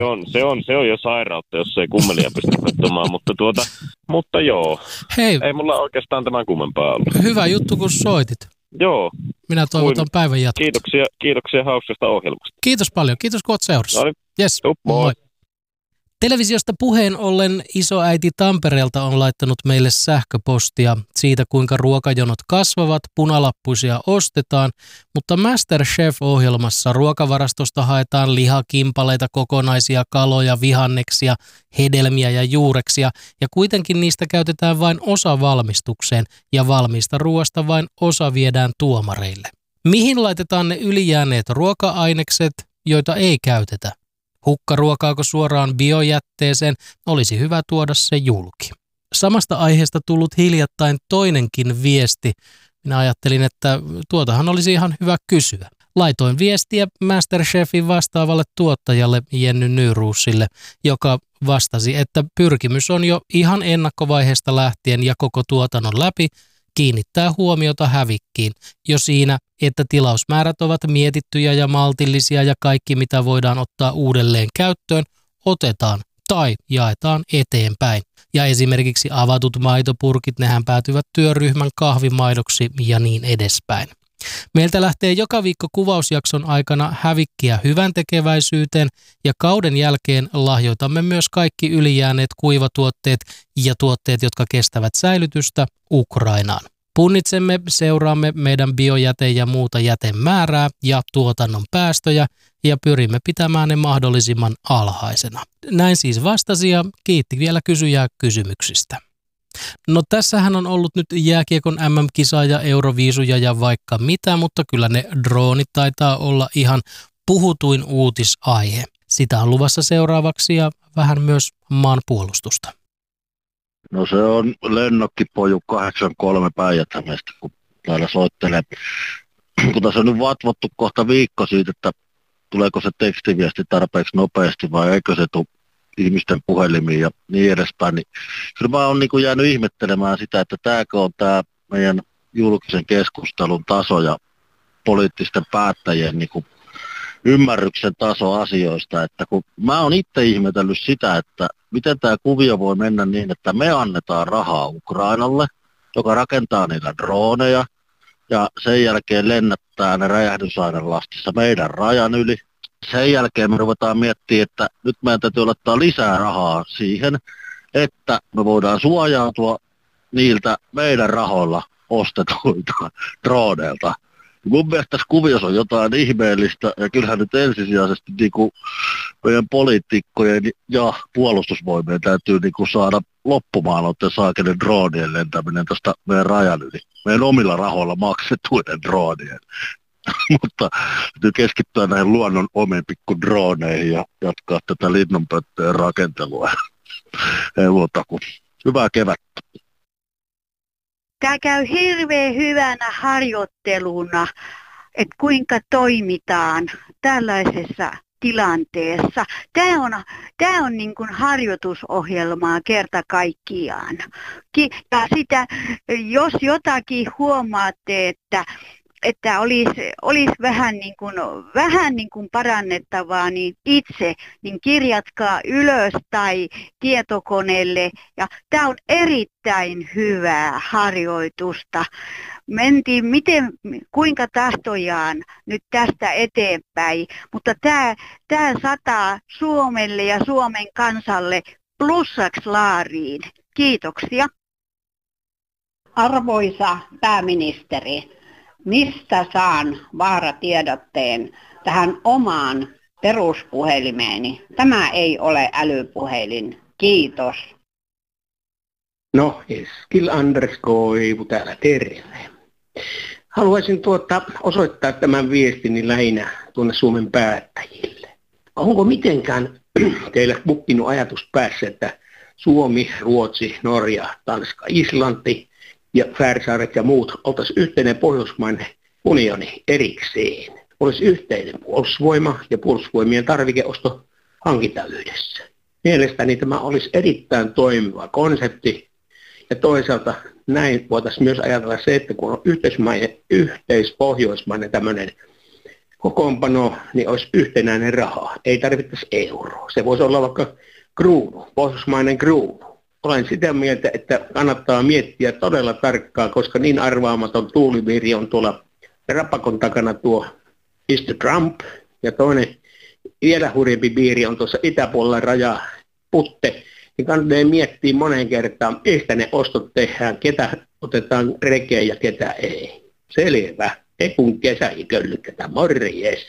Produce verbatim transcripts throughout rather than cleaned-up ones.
Se on, se on, se on jo sairautta, jos ei kummelia pysty katsomaan, mutta, tuota, mutta joo. Hei. Ei mulla oikeastaan tämän kummempaa ollut. Hyvä juttu, kun soitit. Joo. Minä toivotan Kuin, päivän jatkoa. Kiitoksia, kiitoksia hauskasta ohjelmasta. Kiitos paljon. Kiitos, kun olet seurassa. No niin. Yes. Tup, moi. moi. Televisiosta puheen ollen isoäiti Tampereelta on laittanut meille sähköpostia siitä, kuinka ruokajonot kasvavat, punalappuisia ostetaan, mutta MasterChef-ohjelmassa ruokavarastosta haetaan lihakimpaleita, kokonaisia kaloja, vihanneksia, hedelmiä ja juureksia, ja kuitenkin niistä käytetään vain osa valmistukseen, ja valmiista ruoasta vain osa viedään tuomareille. Mihin laitetaan ne ylijääneet ruoka-ainekset, joita ei käytetä? Hukkaruokaako suoraan biojätteeseen, olisi hyvä tuoda se julki. Samasta aiheesta tullut hiljattain toinenkin viesti. Minä ajattelin, että tuotahan olisi ihan hyvä kysyä. Laitoin viestiä MasterChefin vastaavalle tuottajalle Jenny Nyruusille, joka vastasi, että pyrkimys on jo ihan ennakkovaiheesta lähtien ja koko tuotannon läpi kiinnittää huomiota hävikkiin jo siinä, että tilausmäärät ovat mietittyjä ja maltillisia ja kaikki mitä voidaan ottaa uudelleen käyttöön otetaan tai jaetaan eteenpäin. Ja esimerkiksi avatut maitopurkit, nehän päätyvät työryhmän kahvimaidoksi ja niin edespäin. Meiltä lähtee joka viikko kuvausjakson aikana hävikkiä hyvän tekeväisyyteen ja kauden jälkeen lahjoitamme myös kaikki ylijääneet kuivatuotteet ja tuotteet, jotka kestävät säilytystä Ukrainaan. Punnitsemme, seuraamme meidän biojäte- ja muuta jätemäärää ja tuotannon päästöjä ja pyrimme pitämään ne mahdollisimman alhaisena. Näin siis vastasi ja kiitti vielä kysyjää kysymyksistä. No tässähän on ollut nyt jääkiekon M M-kisaa ja euroviisuja ja vaikka mitä, mutta kyllä ne droonit taitaa olla ihan puhutuin uutisaihe. Sitä on luvassa seuraavaksi ja vähän myös maanpuolustusta. No se on lennokkipoju kahdeksankymmentäkolme Päijät-Hämeestä, kun täällä soittelee. Kun tässä on nyt vatvottu kohta viikko siitä, että tuleeko se tekstiviesti tarpeeksi nopeasti vai eikö se tule ihmisten puhelimiin ja niin edespäin, niin kyllä mä oon niin kuin jäänyt ihmettelemään sitä, että tämäkö on tämä meidän julkisen keskustelun taso ja poliittisten päättäjien niin kuin ymmärryksen taso asioista, että kun mä oon itse ihmetellyt sitä, että miten tämä kuvio voi mennä niin, että me annetaan rahaa Ukrainalle, joka rakentaa niillä drooneja ja sen jälkeen lennättää ne räjähdysainelastissa meidän rajan yli. Sen jälkeen me ruvetaan miettimään, että nyt meidän täytyy laittaa lisää rahaa siihen, että me voidaan suojautua niiltä meidän rahoilla ostetuilta drooneilta. Mun mielestä tässä kuviossa on jotain ihmeellistä, ja kyllähän nyt ensisijaisesti niin kuin meidän poliitikkojen ja puolustusvoimien täytyy niin kuin saada loppumaan noiden saakenen droonien lentäminen tästä meidän rajan yli. Meidän omilla rahoilla maksetuiden droonien. Mutta täytyy keskittyä näihin luonnon omiin pikku drooneihin ja jatkaa tätä linnunpöttöjen rakentelua. Ei muuta kuin hyvää kevättä. Tämä käy hirveän hyvänä harjoitteluna, että kuinka toimitaan tällaisessa tilanteessa. Tämä on, tämä on niin kuin harjoitusohjelmaa kerta kaikkiaan. Ja sitä, jos jotakin huomaatte, että että olisi, olisi vähän, niin kuin, vähän niin kuin parannettavaa, niin itse niin kirjatkaa ylös tai tietokoneelle. Ja tämä on erittäin hyvää harjoitusta. Mentiin miten, kuinka tahtojaan nyt tästä eteenpäin, mutta tämä, tämä sataa Suomelle ja Suomen kansalle plussaksi laariin. Kiitoksia. Arvoisa pääministeri. Mistä saan vaaratiedotteen tähän omaan peruspuhelimeeni? Tämä ei ole älypuhelin. Kiitos. No, Eskil Anders Koivu täällä, terve. Haluaisin tuota, osoittaa tämän viestini lähinnä tuonne Suomen päättäjille. Onko mitenkään teille bukkinut ajatus päässä, että Suomi, Ruotsi, Norja, Tanska, Islanti ja Färsaaret ja muut oltaisiin yhteinen pohjoismainen unioni erikseen. Olisi yhteinen puolustusvoima ja puolustusvoimien tarvikeosto hankinta yhdessä. Mielestäni tämä olisi erittäin toimiva konsepti. Ja toisaalta näin voitaisiin myös ajatella se, että kun on yhteismainen, yhteispohjoismainen tämmöinen kokoonpano, niin olisi yhtenäinen raha. Ei tarvittaisi euroa. Se voisi olla vaikka kruunu, pohjoismainen kruunu. Olen sitä mieltä, että kannattaa miettiä todella tarkkaan, koska niin arvaamaton tuuliviiri on tuolla rapakon takana tuo mister Trump. Ja toinen vielä hurjempi piiri on tuossa itäpuolella raja Putte. Niin kannattaa miettiä moneen kertaan, mistä ne ostot tehdään, ketä otetaan rekeen ja ketä ei. Selvä. Ei kun kesä ei köllytetä. Morjes.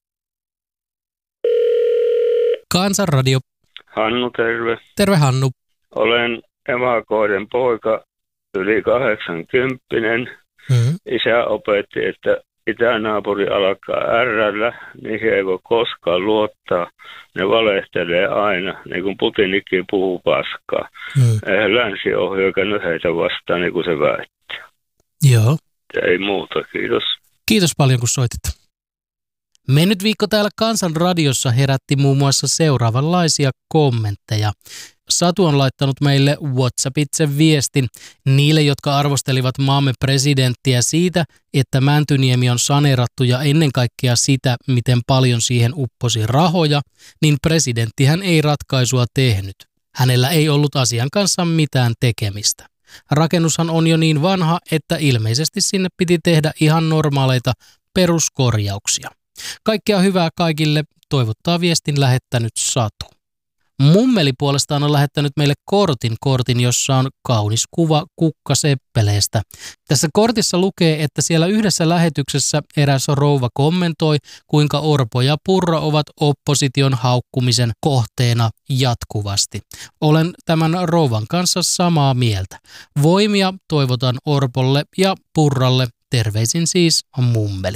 Kansanradio. Hannu, terve. Terve Hannu. Olen evakoiden poika, yli kahdeksankymppinen. Mm-hmm. Isä opetti, että itänaapuri alkaa ärrällä, niihin ei voi koskaan luottaa. Ne valehtelee aina, niin kuin Putinikin puhuu paskaa. Mm. Eihän länsi ole hyökännyt heitä vastaan, niin kuin se väittää. Joo. Ei muuta, kiitos. Kiitos paljon, kun soitit. Mennyt viikko täällä Kansanradiossa herätti muun muassa seuraavanlaisia kommentteja. Satu on laittanut meille WhatsAppitse viestin niille, jotka arvostelivat maamme presidenttiä siitä, että Mäntyniemi on saneerattu ja ennen kaikkea sitä, miten paljon siihen upposi rahoja, niin presidenttihän ei ratkaisua tehnyt. Hänellä ei ollut asian kanssa mitään tekemistä. Rakennushan on jo niin vanha, että ilmeisesti sinne piti tehdä ihan normaaleita peruskorjauksia. Kaikkea hyvää kaikille, toivottaa viestin lähettänyt Satu. Mummeli puolestaan on lähettänyt meille kortin, kortin, jossa on kaunis kuva kukkaseppeleestä. Tässä kortissa lukee, että siellä yhdessä lähetyksessä eräs rouva kommentoi, kuinka Orpo ja Purra ovat opposition haukkumisen kohteena jatkuvasti. Olen tämän rouvan kanssa samaa mieltä. Voimia toivotan Orpolle ja Purralle. Terveisin siis Mummeli.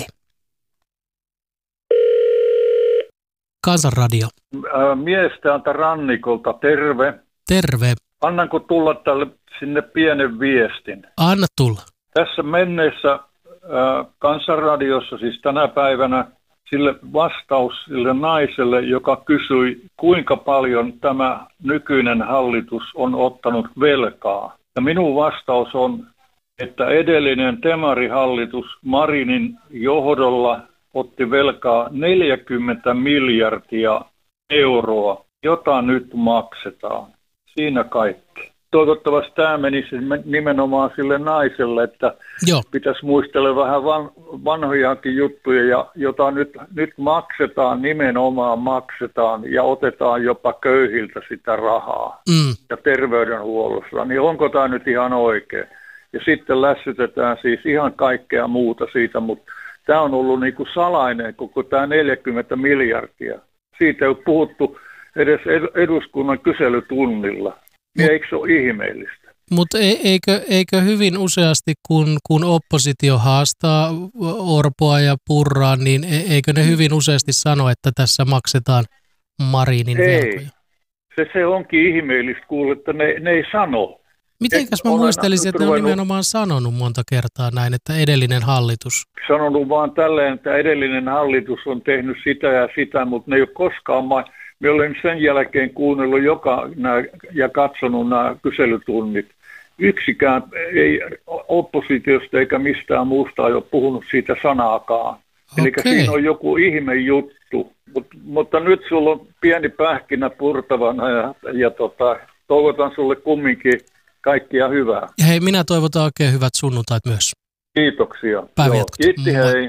Kansanradio. Mies täältä rannikolta, terve. Terve. Annanko tulla tälle sinne pienen viestin? Anna tulla. Tässä menneessä äh, Kansanradiossa, siis tänä päivänä, sille vastaus sille naiselle, joka kysyi, kuinka paljon tämä nykyinen hallitus on ottanut velkaa. Ja minun vastaus on, että edellinen temarihallitus Marinin johdolla otti velkaa neljäkymmentä miljardia euroa, jota nyt maksetaan. Siinä kaikki. Toivottavasti tämä menisi nimenomaan sille naiselle, että Joo. pitäisi muistella vähän van, vanhojakin juttuja, jota nyt, nyt maksetaan, nimenomaan maksetaan ja otetaan jopa köyhiltä sitä rahaa Mm. ja terveydenhuollossa. Niin onko tämä nyt ihan oikein? Ja sitten lässytetään siis ihan kaikkea muuta siitä, mutta tämä on ollut niin kuin salainen koko tämä neljäkymmentä miljardia. Siitä ei ole puhuttu edes eduskunnan kyselytunnilla. Niin eikö se ole ihmeellistä? Mutta eikö, eikö hyvin useasti, kun, kun oppositio haastaa Orpoa ja Purraa, niin eikö ne hyvin useasti sano, että tässä maksetaan Marinin ei. velkoja? Se, se onkin ihmeellistä kuulla, että ne, ne ei sano. Mitenkäs mä muistelisin, että ne on nimenomaan sanonut monta kertaa näin, että edellinen hallitus? Sanonut vaan tälleen, että edellinen hallitus on tehnyt sitä ja sitä, mutta ne ei ole koskaan... Ma- Me olen sen jälkeen kuunnellut joka nää, ja katsonut nämä kyselytunnit. Yksikään ei oppositiosta eikä mistään muusta ole puhunut siitä sanaakaan. Eli siinä on joku ihme juttu. Mut, mutta nyt sulla on pieni pähkinä purtavana ja, ja tota, toivotan sulle kumminkin kaikkia hyvää. Ja hei, minä toivotan oikein hyvät sunnuntait myös. Kiitoksia. Päivänjatkot. Kiitti, hei.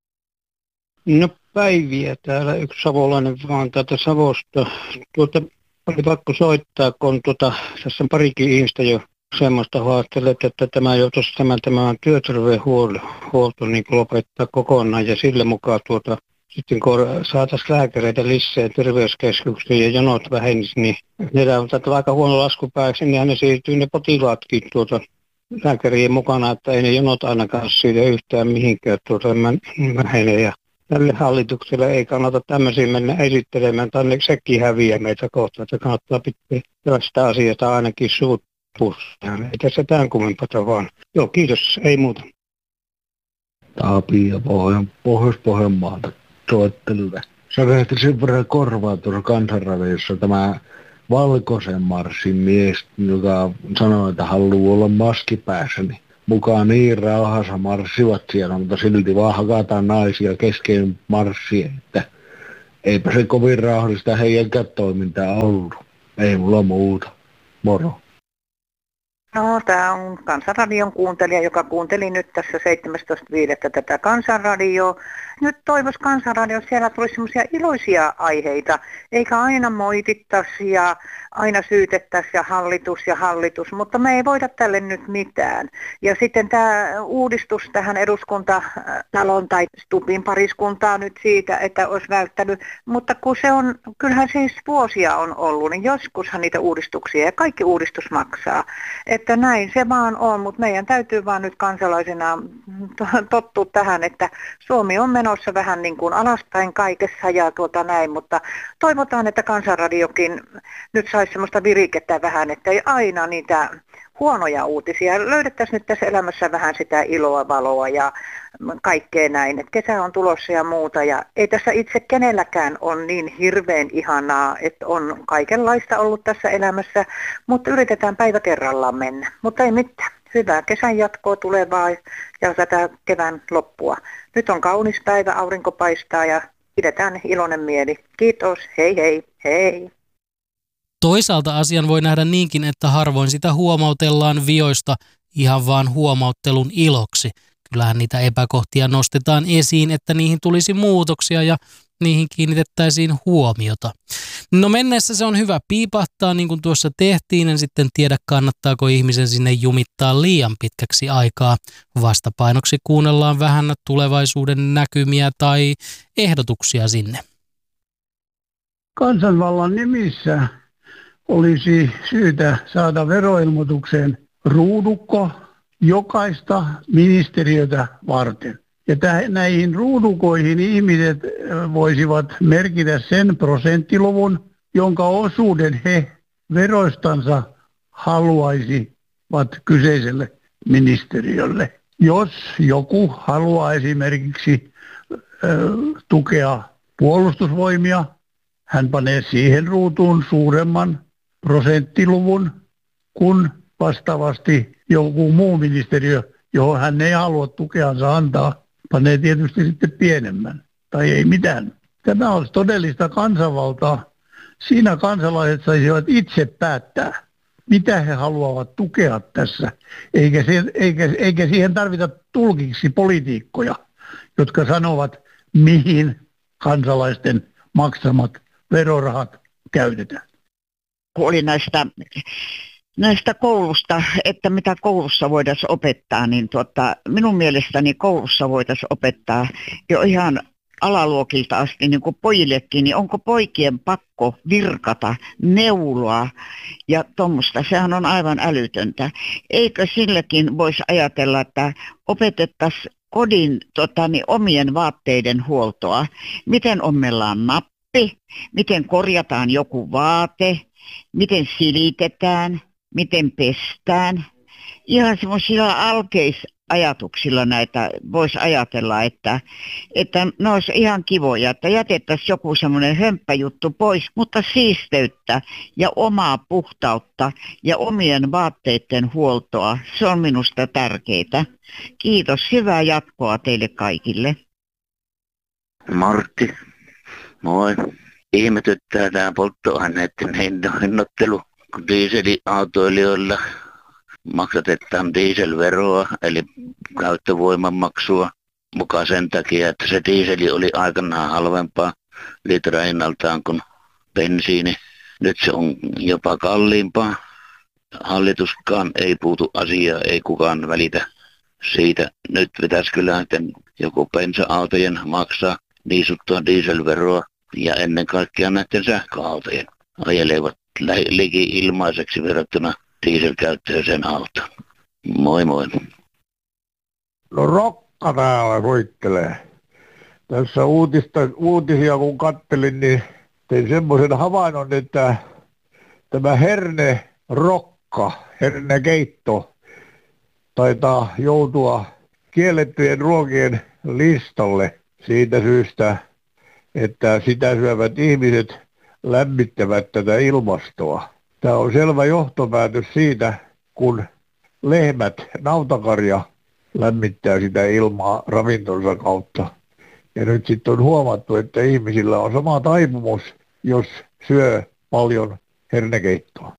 No päiviä täällä, yksi savolainen vaan täältä Savosta. Tuota, oli pakko soittaa, kun tuota, tässä on parikin ihmistä jo semmoista haastelet, että tämä joutuisi tämä, tämä työterveydenhuolto niin lopettaa kokonaan ja sillä mukaan tuota, sitten kun saataisiin lääkäreitä lisää terveyskeskuksiin ja jonot vähenisi, niin ne on tätä aika huono laskupääksi, niin ne siirtyy ne potilaatkin tuota lääkärien mukana, että ei ne jonot ainakaan siitä yhtään mihinkään tuota vähene. Ja tälle hallitukselle ei kannata tämmöisiä mennä esittelemään, tänne sekin häviää meitä kohtaan, että kannattaa pitää tällaista asiasta ainakin suut pussaan. Ei tässä tämän kummempata vaan. Joo, kiitos, ei muuta. Tapio Pohjois-Pohjanmaalta soittelulle. Säkähti sen verran korvaa tuossa Kansanradiossa tämä Valkoisen marssin mies, joka sanoi, että haluaa olla maski päässä, niin mukaan niin rauhassa marssivat siellä, mutta silti vaan hakataan naisia kesken marssien, että eipä se kovin rauhallista heidänkään toimintaa ollut. Ei mulla muuta. Moro. No, tämä on Kansanradion kuuntelija, joka kuunteli nyt tässä seitsemästoista viidettä tätä Kansanradioa. Nyt toivoisi Kansanradiossa siellä tulisi semmoisia iloisia aiheita, eikä aina moitittaisi ja aina syytettäisi ja hallitus ja hallitus, mutta me ei voida tälle nyt mitään. Ja sitten tämä uudistus tähän eduskuntatalon tai Stubbin pariskuntaa nyt siitä, että olisi välttänyt, mutta kun se on, kyllähän siis vuosia on ollut, niin joskushan niitä uudistuksia ja kaikki uudistus maksaa. Että näin se vaan on, mutta meidän täytyy vaan nyt kansalaisena tottua tähän, että Suomi on menossa vähän niin kuin alaspäin kaikessa ja tuota näin, mutta toivotaan, että Kansanradiokin nyt saisi semmoista virikettä vähän, että ei aina niitä huonoja uutisia. Löydettäisiin nyt tässä elämässä vähän sitä iloa, valoa ja kaikkea näin. Et kesä on tulossa ja muuta ja ei tässä itse kenelläkään ole niin hirveän ihanaa, että on kaikenlaista ollut tässä elämässä, mutta yritetään päivä kerrallaan mennä. Mutta ei mitään. Hyvää kesän jatkoa tulevaa ja tätä kevään loppua. Nyt on kaunis päivä, aurinko paistaa ja pidetään iloinen mieli. Kiitos, hei hei, hei. Toisaalta asian voi nähdä niinkin, että harvoin sitä huomautellaan vioista ihan vaan huomauttelun iloksi. Kyllähän niitä epäkohtia nostetaan esiin, että niihin tulisi muutoksia ja niihin kiinnitettäisiin huomiota. No menneessä se on hyvä piipahtaa, niin kuin tuossa tehtiin, en sitten tiedä kannattaako ihmisen sinne jumittaa liian pitkäksi aikaa. Vastapainoksi kuunnellaan vähän tulevaisuuden näkymiä tai ehdotuksia sinne. Kansanvallan nimissä olisi syytä saada veroilmoitukseen ruudukko jokaista ministeriötä varten. Ja täh, näihin ruudukoihin ihmiset voisivat merkitä sen prosenttiluvun, jonka osuuden he veroistansa haluaisivat kyseiselle ministeriölle. Jos joku haluaa esimerkiksi ö, tukea puolustusvoimia, hän panee siihen ruutuun suuremman prosenttiluvun kuin vastaavasti joku muu ministeriö, johon hän ei halua tukeansa antaa, panee tietysti sitten pienemmän tai ei mitään. Tämä olisi todellista kansanvaltaa. Siinä kansalaiset saisivat itse päättää, mitä he haluavat tukea tässä, eikä, se, eikä, eikä siihen tarvita tulkiksi poliitikkoja, jotka sanovat, mihin kansalaisten maksamat verorahat käytetään. Oli näistä, näistä koulusta, että mitä koulussa voitaisiin opettaa, niin tuota, minun mielestäni koulussa voitaisiin opettaa jo ihan alaluokilta asti, niin kuin pojillekin, niin onko poikien pakko virkata, neuloa ja tuommoista. Sehän on aivan älytöntä. Eikö silläkin voisi ajatella, että opetettaisiin kodin tota, niin omien vaatteiden huoltoa, miten ommellaan nappi, miten korjataan joku vaate, miten silitetään, miten pestään. Ihan semmoisilla alkeisajatuksilla näitä voisi ajatella, että, että ne olisi ihan kivoja, että jätettäisiin joku semmoinen hömppäjuttu pois, mutta siisteyttä ja omaa puhtautta ja omien vaatteiden huoltoa, se on minusta tärkeää. Kiitos, hyvää jatkoa teille kaikille. Martti, moi. Ihmetyttää tämä polttoaineiden hinnoittelu, kun dieselautoilijoilla maksatetaan dieselveroa, eli käyttövoimamaksua mukaan sen takia, että se dieseli oli aikanaan halvempaa litrahinnaltaan kuin bensiini. Nyt se on jopa kalliimpaa. Hallituskaan ei puutu asiaa, ei kukaan välitä siitä. Nyt pitäisi kyllä joku bensa-autojen maksaa niin sanottua dieselveroa ja ennen kaikkea näiden sähköautojen ajelevat liki ilmaiseksi verrattuna dieselkäyttöiseen autoon. Moi moi. No Rokka täällä soittelee. Tässä uutista, uutisia kun kattelin, niin tein semmoisen havainnon, että tämä herne rokka, hernekeitto, taitaa joutua kiellettyjen ruokien listalle siitä syystä, että sitä syövät ihmiset lämmittävät tätä ilmastoa. Tämä on selvä johtopäätös siitä, kun lehmät, nautakarja lämmittää sitä ilmaa ravintonsa kautta. Ja nyt sitten on huomattu, että ihmisillä on sama taipumus, jos syö paljon hernekeittoa.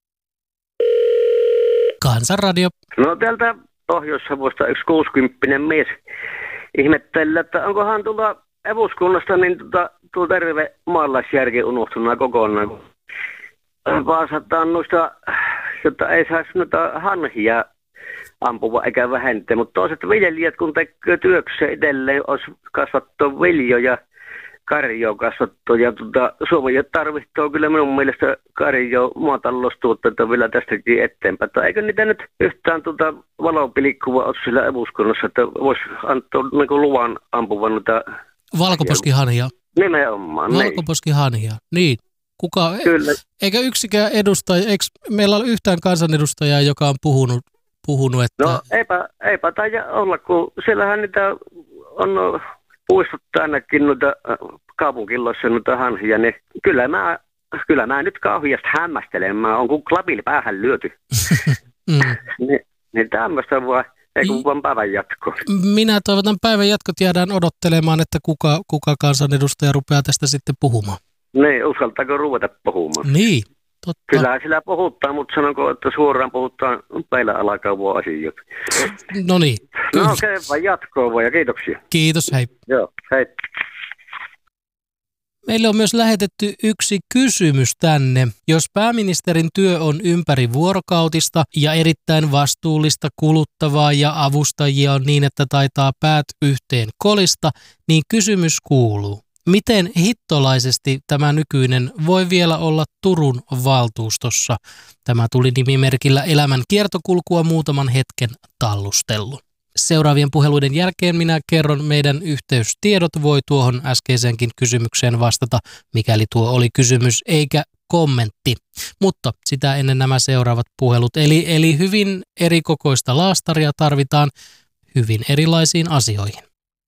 Kansanradio. No täältä Pohjois-Savosta yksi kuusikymppinen mies ihmettelee, että onkohan tuolta eduskunnasta niin tuota, tuo terve maalaisjärki unohtunut kokonaan. Vaasataan noista, jotta ei saisi noita hanhia ampua eikä vähentää, mutta toiset viljelijät, kun tekee työkseen itselleen, olisi kasvattaa viljoja, karjoa kasvattaa. Ja tuota, Suomi tarvitsee kyllä minun mielestä karjoa maataloustuotteita vielä tästäkin eteenpäin. Tai eikö niitä nyt yhtään tuota valopilkkuvaa ole sillä eduskunnassa, että voisi antaa niin luvan ampuvan noita valkoposkihanhia. Nimenomaan. Valkoposkihanhia, niin. Kuka, Kyllä. Eikä yksikään edustaja, eikö meillä ole yhtään kansanedustajaa, joka on puhunut, puhunut että... No eipä, eipä taida olla, kun siellähän niitä on puistuttu ainakin noita kaupunkiloissa noita hanhia, niin kyllä mä, kyllä mä nyt kauheasti hämmästelen, mä oon kuin klapilla päähän lyöty. mm. Ni, niin tämmöistä vaan, ei kun vaan päivän jatko. Minä toivotan päivän jatkot, jäädään odottelemaan, että kuka, kuka kansanedustaja rupeaa tästä sitten puhumaan. Niin, uskaltaako ruveta puhumaan? Niin, totta. Kyllähän sillä puhuttaa, mutta sanonko, että suoraan puhutaan peillä alakavua asioita. No niin. No okei, okay, vaan jatkoa vaan ja kiitoksia. Kiitos, hei. Joo, hei. Meille on myös lähetetty yksi kysymys tänne. Jos pääministerin työ on ympäri vuorokautista ja erittäin vastuullista, kuluttavaa ja avustajia on niin, että taitaa päät yhteen kolista, niin kysymys kuuluu. Miten hittolaisesti tämä nykyinen voi vielä olla Turun valtuustossa? Tämä tuli nimimerkillä Elämän kiertokulkua muutaman hetken tallustellut. Seuraavien puheluiden jälkeen minä kerron meidän yhteystiedot. Voi tuohon äskeiseenkin kysymykseen vastata, mikäli tuo oli kysymys eikä kommentti. Mutta sitä ennen nämä seuraavat puhelut. Eli, eli hyvin erikokoista laastaria tarvitaan hyvin erilaisiin asioihin.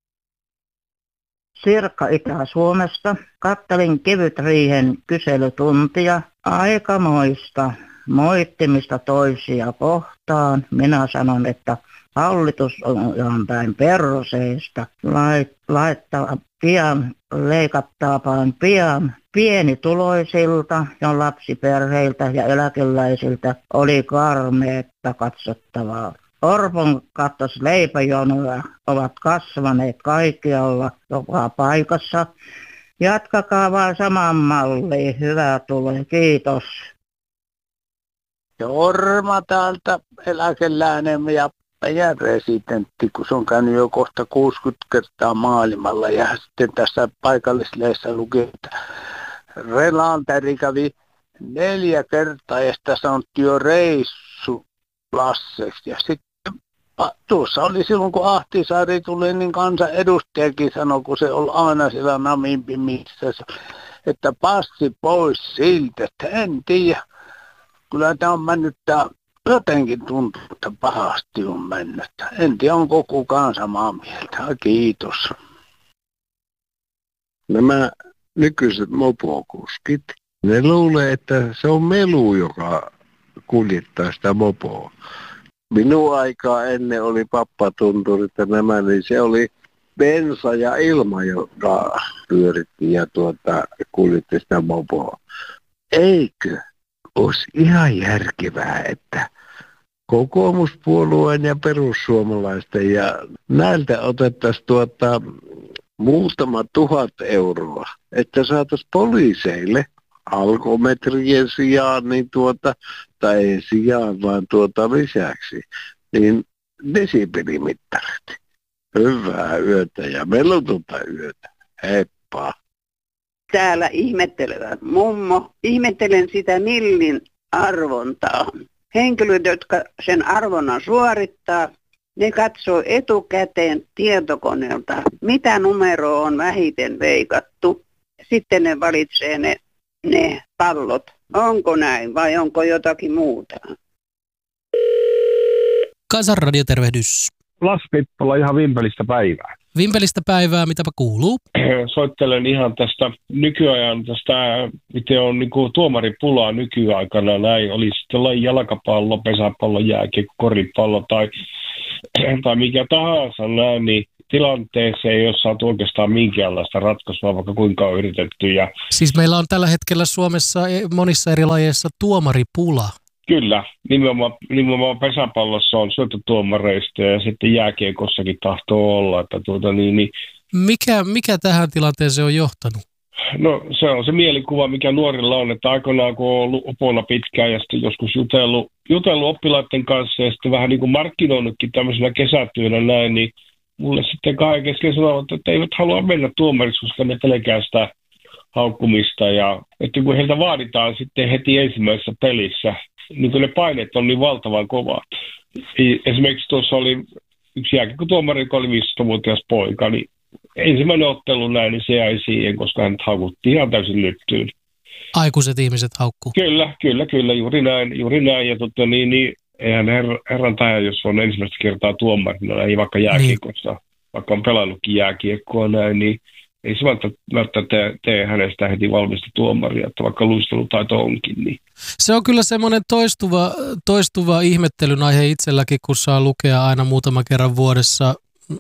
Sirkka Itä-Suomesta. Kattelin kevytriihen kyselytuntia. Aikamoista moittimista toisia kohtaan. Minä sanon, että hallitus on ihan päin perseestä. Lait, laittaa pian, leikattaapaan pian pienituloisilta ja lapsiperheiltä ja eläkeläisiltä oli karmeetta katsottavaa. Orpon katsas leipäjonoja ovat kasvaneet kaikkialla joka paikassa. Jatkakaa vaan saman malliin. Hyvää tulee. Kiitos. Jorma täältä eläkeläinen ja meidän residentti, kun se on käynyt jo kohta kuusikymmentä kertaa maailmalla. Ja sitten tässä paikallislehdessä luki, että Relanteri kävi neljä kertaa ja sitä sanottiin jo reissu Lasseksi. Ja sitten tuossa oli silloin, kun Ahtisaari tuli, niin kansanedustajakin sanoi, kun se oli aina siellä Namibimissä, että passi pois siltä, että en tiedä. Kyllä tämä on mennyt, tämä jotenkin tuntuu, että pahasti on mennyt. En tiedä, onko kukaan samaa mieltä. Kiitos. Nämä nykyiset mopokuskit, ne luulee, että se on melu, joka kuljettaa sitä mopoa. Minun aikaa ennen oli pappatunturit ja nämä, niin se oli bensa ja ilma, joka pyöritti ja tuota, kuljetti sitä mopoa. Eikö olisi ihan järkevää, että kokoomuspuolueen ja perussuomalaisten ja näiltä otettaisiin tuota, muutama tuhat euroa, että saataisiin poliiseille alkometrien sijaan, niin tuota, tai ei sijaan, vaan tuota lisäksi, niin desibelimittarit. Hyvää yötä ja melutonta yötä. Heippa. Täällä ihmettelevä mummo. Ihmettelen sitä millin arvontaa. Henkilöt, jotka sen arvonnan suorittaa, ne katsoo etukäteen tietokoneelta, mitä numeroa on vähiten veikattu. Sitten ne valitsee ne, ne pallot. Onko näin vai onko jotakin muuta? Kansanradio, tervehdys. Laspippola ihan vimpelistä päivää. Vimpelistä päivää, mitäpä kuuluu? Soittelen ihan tästä nykyajan, tästä, miten on niin kuin tuomaripulaa nykyaikana. Näin oli sitten laji jalkapallo, pesäpallo, jääkiekko, koripallo tai, tai mikä tahansa näin, niin tilanteeseen ei ole saatu oikeastaan minkäänlaista ratkaisua, vaikka kuinka on yritetty. Ja siis meillä on tällä hetkellä Suomessa monissa eri lajeissa tuomaripula. Kyllä, nimenomaan, nimenomaan pesäpallossa on syöttötuomareista ja sitten jääkiekossakin tahtoo olla. Että tuota, niin, niin. Mikä, mikä tähän tilanteeseen on johtanut? No se on se mielikuva, mikä nuorilla on, että aikoinaan kun on ollut opona pitkään ja sitten joskus jutellut, jutellut oppilaiden kanssa ja sitten vähän niin kuin markkinoinutkin tämmöisenä kesätyönä näin, niin mulle sitten kahden kesken sanovat, että eivät halua mennä tuomariksi, koska ne pelkää sitä haukkumista ja että kun heiltä vaaditaan sitten heti ensimmäisessä pelissä, niin kuin ne paineet on niin valtavan kovat. Esimerkiksi tuossa oli yksi jääkiekkotuomari, joka oli viisitoistavuotias poika, niin ensimmäinen ottelu näin, niin se jäi siihen, koska hän haukuttiin ihan täysin lyttyyn. Aikuiset ihmiset haukkuu. Kyllä, kyllä, kyllä, juuri näin, juuri näin. Ja totta, niin, niin, eihän her, herran tähän, jos on ensimmäistä kertaa tuomarina, ei vaikka jääkiekossa, niin. Vaikka on pelannutkin jääkiekkoa näin, niin ei se välttämättä tee, tee hänestä heti valmista tuomaria, että vaikka luistelutaito onkin. Niin. Se on kyllä semmoinen toistuva, toistuva ihmettelyn aihe itselläkin, kun saa lukea aina muutama kerran vuodessa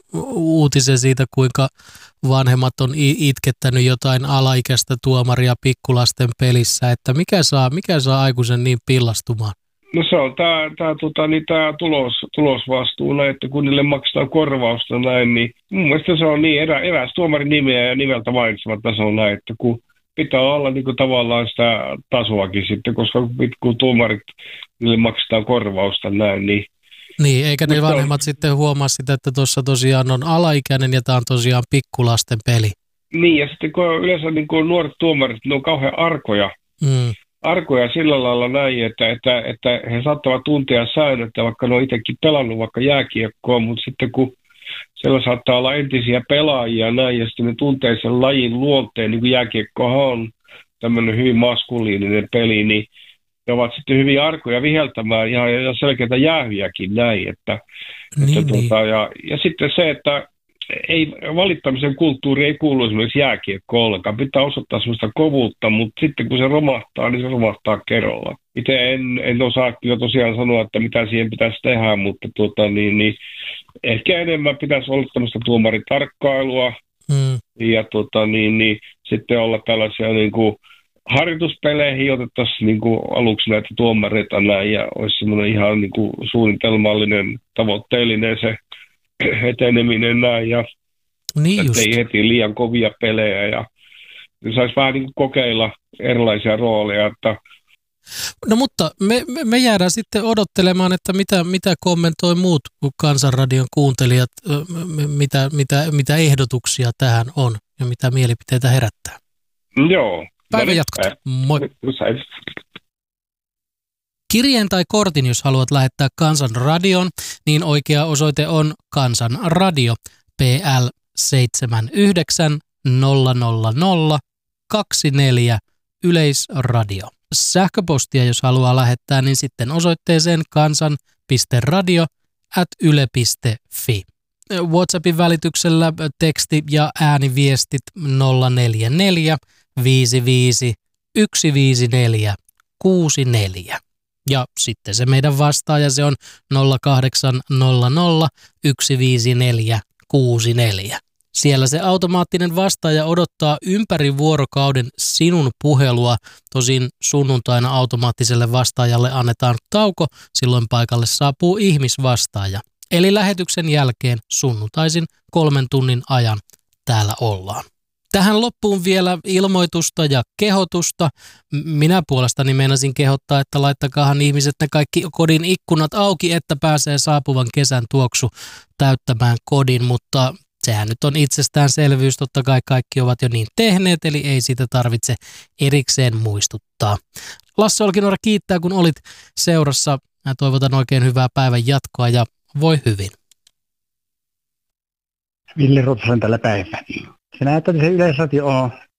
uutisen siitä, kuinka vanhemmat on itkettänyt jotain alaikäistä tuomaria pikkulasten pelissä, että mikä saa, mikä saa aikuisen niin pillastumaan? No se on tämä tää, tota, niin tulos, tulosvastuu, että kun niille maksetaan korvausta näin, niin mun mielestä se on niin erä, eräs tuomarin nimeä ja nimeltä mainitsematta se on näin, että kun pitää olla niin kuin tavallaan sitä tasoakin sitten, koska kun tuomarit niille maksetaan korvausta näin, niin Niin, eikä ne vanhemmat on sitten huomaa sitä, että tuossa tosiaan on alaikäinen ja tämä on tosiaan pikkulasten peli. Niin, ja sitten kun yleensä niin kuin nuoret tuomarit, ne on kauhean arkoja. Mm. Arkoja sillä lailla näin, että, että, että he saattavat tuntea säännöt, vaikka ne on itsekin pelannut vaikka jääkiekkoa, mutta sitten kun siellä saattaa olla entisiä pelaajia näin, ja sitten ne tuntee sen lajin luonteen, niin kuin jääkiekkohan on tämmöinen hyvin maskuliininen peli, niin ne ovat sitten hyvin arkoja viheltämään ja, ja selkeitä jäähyjäkin näin. Että, niin, että, niin. Tuota, ja, ja sitten se, että ei, valittamisen kulttuuri ei kuulu esimerkiksi jääkiekkoon ollenkaan. Pitää osoittaa sellaista kovuutta, mutta sitten kun se romahtaa, niin se romahtaa kerralla. Itse en, en osaa kyllä tosiaan sanoa, että mitä siihen pitäisi tehdä, mutta tuota, niin, niin, ehkä enemmän pitäisi olla tämmöistä tuomaritarkkailua mm. ja tuota, niin, niin, sitten olla tällaisia niin kuin harjoituspeleihin otettaisiin niin kuin aluksi näitä tuomareita näin ja olisi semmoinen ihan niin kuin suunnitelmallinen, tavoitteellinen se eteneminen näin ja niin ei heti liian kovia pelejä ja saisi vähän niin kuin kokeilla erilaisia rooleja. Että no mutta me, me jäädään sitten odottelemaan, että mitä, mitä kommentoi muut Kansanradion kuuntelijat, mitä, mitä, mitä ehdotuksia tähän on ja mitä mielipiteitä herättää. Joo. Päivän jatkot. Moi. Kirjeen tai kortin, jos haluat lähettää Kansanradion, niin oikea osoite on Kansanradio P L seitsemän yhdeksän nolla nolla nolla kaksi neljä Yleisradio. Sähköpostia, jos haluaa lähettää, niin sitten osoitteeseen kansan piste radio ät yle piste fi. WhatsAppin välityksellä teksti- ja ääniviestit nolla neljä neljä viisi viisi yksi viisi neljä kuusi neljä. Ja sitten se meidän vastaaja, se on nolla kahdeksan nolla nolla yksi viisi neljä kuusi neljä. Siellä se automaattinen vastaaja odottaa ympäri vuorokauden sinun puhelua. Tosin sunnuntaina automaattiselle vastaajalle annetaan tauko, silloin paikalle saapuu ihmisvastaaja. Eli lähetyksen jälkeen sunnuntaisin kolmen tunnin ajan täällä ollaan. Tähän loppuun vielä ilmoitusta ja kehotusta. Minä puolestani meinasin kehottaa, että laittakaahan ihmiset ne kaikki kodin ikkunat auki, että pääsee saapuvan kesän tuoksu täyttämään kodin, mutta sehän nyt on itsestäänselvyys, totta kai kaikki ovat jo niin tehneet, eli ei siitä tarvitse erikseen muistuttaa. Lasse Olkinuora kiittää, kun olit seurassa. Mä toivotan oikein hyvää päivän jatkoa ja voi hyvin. Ville Rotosen tällä päivänä. Se näyttää, että se Yleisradio on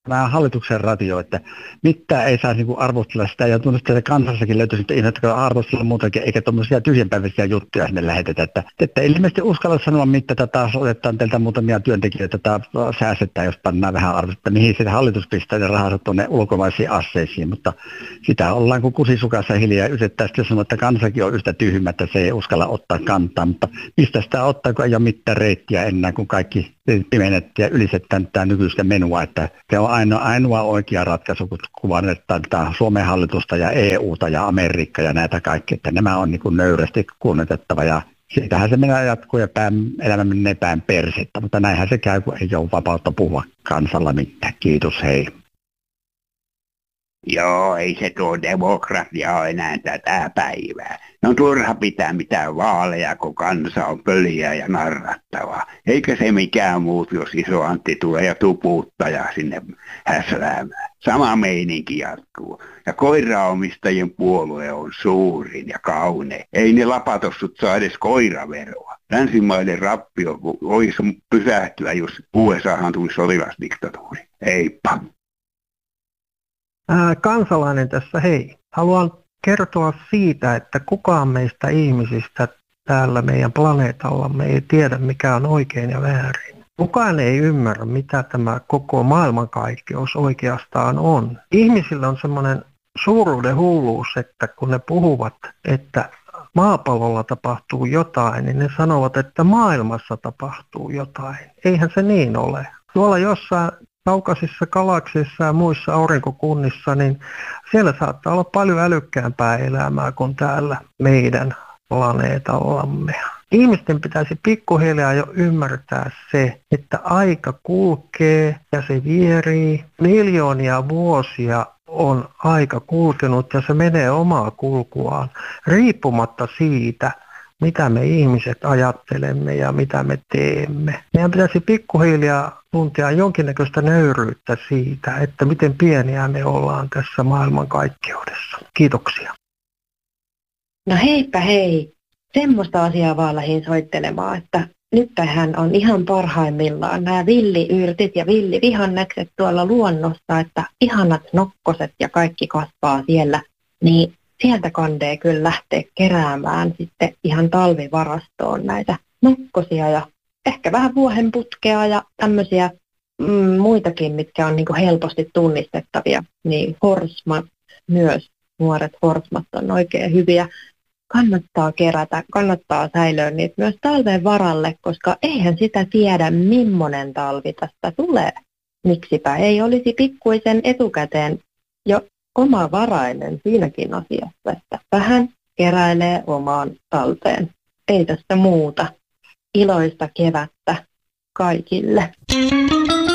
Tämä hallituksen radio, että mitään ei saa niinku arvostella sitä, ja tuntuu, että kansassakin löytyisi ihmiset, jotka arvostella muutakin, eikä tuommoisia tyhjänpäiväisiä juttuja sinne lähetetä. Että, että ei ilmeisesti uskalla sanoa, mitä tätä otetaan teiltä muutamia työntekijöitä, tätä säästetään, jos pannaan vähän arvostetta, mihin se hallitus pistää ne rahansa tuonne ulkomaisiin asseisiin, mutta sitä ollaan kuin kusisukassa hiljaa, ja yrittää sitten sanoa, että kansakin on yhtä tyhmä, että se ei uskalla ottaa kantaa, mutta mistä sitä ottaa, kun ei ole mitään reittiä enää, kun kaikki pimennettiin ja ylisetään tämä nykyistä menua, että se on ainoa, ainoa oikea ratkaisu, kun kuvannetaan Suomen hallitusta ja E U:ta ja Amerikkaa ja näitä kaikkia, että nämä on niin kuin nöyrästi kunnioitettava ja siitähän se menee jatkuu ja pään, elämä menee päin persettä, mutta näinhän se käy, kun ei ole vapautta puhua kansalla mitään. Kiitos, hei. Joo, ei se tuo demokratia ole enää tätä päivää. No turha pitää mitään vaaleja, kun kansa on pöliä ja narrattavaa. Eikä se mikään muut, jos iso Antti tulee ja tupuuttaja sinne häsläämään. Sama meininki jatkuu. Ja koiraomistajien puolue on suurin ja kaune. Ei ne lapatossut saa edes koiraveroa. Länsimaiden rappio voisi pysähtyä, jos U S A:han tulisi sotilasdiktatuuri. Heippa. Ää, kansalainen tässä, hei. Haluan kertoa siitä, että kukaan meistä ihmisistä täällä meidän planeetallamme ei tiedä, mikä on oikein ja väärin. Kukaan ei ymmärrä, mitä tämä koko maailmankaikkeus oikeastaan on. Ihmisillä on semmoinen suuruuden hulluus, että kun ne puhuvat, että maapallolla tapahtuu jotain, niin ne sanovat, että maailmassa tapahtuu jotain. Eihän se niin ole. Tuolla jossain kaukaisissa galaksissa ja muissa aurinkokunnissa, niin siellä saattaa olla paljon älykkäämpää elämää kuin täällä meidän planeetallamme. Ihmisten pitäisi pikkuhiljaa jo ymmärtää se, että aika kulkee ja se vierii. Miljoonia vuosia on aika kulkenut ja se menee omaa kulkuaan, riippumatta siitä, mitä me ihmiset ajattelemme ja mitä me teemme. Meidän pitäisi pikkuhiljaa tuntea jonkinnäköistä nöyryyttä siitä, että miten pieniä me ollaan tässä maailmankaikkeudessa. Kiitoksia. No heipä hei. Semmoista asiaa vaan lähdin soittelemaan, että nythän on ihan parhaimmillaan nämä villiyrtit ja villivihannekset tuolla luonnossa, että ihanat nokkoset ja kaikki kasvaa siellä, niin sieltä kandee kyllä lähteä keräämään sitten ihan talvivarastoon näitä nokkosia ja ehkä vähän vuohenputkea ja tämmöisiä mm, muitakin, mitkä on niinku helposti tunnistettavia. Niin horsmat myös, nuoret horsmat on oikein hyviä. Kannattaa kerätä, kannattaa säilöä niitä myös talven varalle, koska eihän sitä tiedä, millainen talvi tästä tulee. Miksipä ei olisi pikkuisen etukäteen jo omavarainen siinäkin asiassa, että vähän keräilee omaan talteen. Ei tästä muuta. Iloista kevättä kaikille.